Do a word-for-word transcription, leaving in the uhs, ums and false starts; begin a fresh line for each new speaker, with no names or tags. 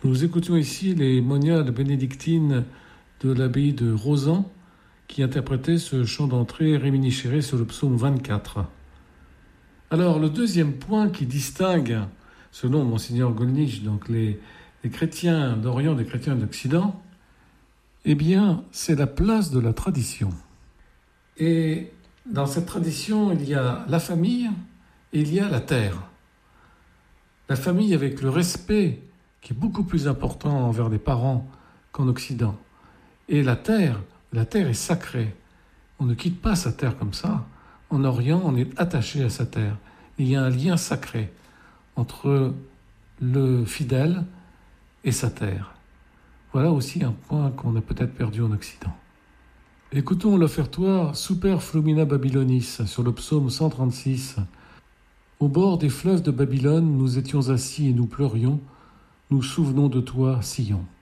Nous écoutions ici les moniales bénédictines de l'abbaye de Rozan qui interprétaient ce chant d'entrée réminiscéré sur le psaume vingt-quatre. Alors, le deuxième point qui distingue, selon Monseigneur Gollnisch, donc les, les chrétiens d'Orient des chrétiens d'Occident, eh bien, c'est la place de la tradition. Et dans cette tradition, il y a la famille et il y a la terre. La famille avec le respect qui est beaucoup plus important envers les parents qu'en Occident. Et la terre, la terre est sacrée. On ne quitte pas sa terre comme ça. En Orient, on est attaché à sa terre. Il y a un lien sacré entre le fidèle et sa terre. Voilà aussi un point qu'on a peut-être perdu en Occident. Écoutons l'offertoire Super Flumina Babylonis sur le psaume cent trente-six. Au bord des fleuves de Babylone, nous étions assis et nous pleurions. Nous souvenons de toi, Sion.